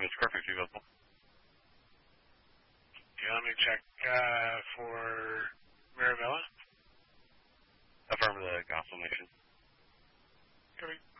It's perfect. You available? Yeah, let me check for Marivella. Affirm the Gospel Nation. Copy.